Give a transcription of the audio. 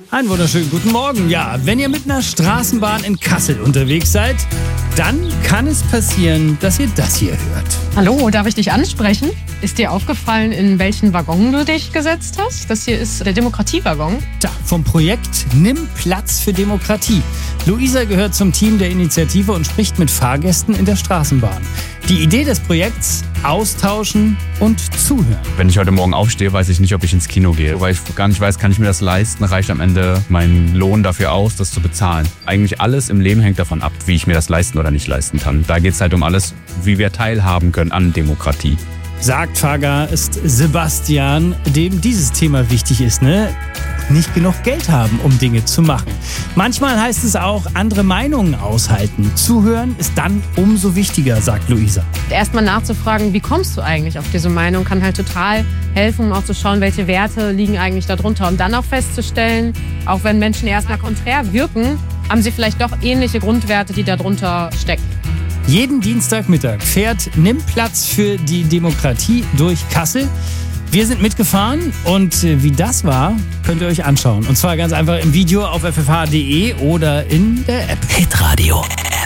Einen wunderschönen guten Morgen. Ja, wenn ihr mit einer Straßenbahn in Kassel unterwegs seid, dann kann es passieren, dass ihr das hier hört. Hallo, darf ich dich ansprechen? Ist dir aufgefallen, in welchen Waggon du dich gesetzt hast? Das hier ist der Demokratiewaggon. Tja, vom Projekt Nimm Platz für Demokratie. Luisa gehört zum Team der Initiative und spricht mit Fahrgästen in der Straßenbahn. Die Idee des Projekts: austauschen und zuhören. Wenn ich heute Morgen aufstehe, weiß ich nicht, ob ich ins Kino gehe, weil ich gar nicht weiß, kann ich mir das leisten? Reicht am Ende mein Lohn dafür aus, das zu bezahlen? Eigentlich alles im Leben hängt davon ab, wie ich mir das leisten oder nicht leisten kann. Da geht es halt um alles, wie wir teilhaben können an Demokratie. Sagt Fahrgast Sebastian, dem dieses Thema wichtig ist, ne? Nicht genug Geld haben, um Dinge zu machen. Manchmal heißt es auch, andere Meinungen aushalten. Zuhören ist dann umso wichtiger, sagt Luisa. Erstmal nachzufragen, wie kommst du eigentlich auf diese Meinung, kann halt total helfen, um auch zu schauen, welche Werte liegen eigentlich darunter. Und dann auch festzustellen, auch wenn Menschen erstmal konträr wirken, haben sie vielleicht doch ähnliche Grundwerte, die darunter stecken. Jeden Dienstagmittag fährt Nimm Platz für die Demokratie durch Kassel. Wir sind mitgefahren und wie das war, könnt ihr euch anschauen. Und zwar ganz einfach im Video auf ffh.de oder in der App. Hitradio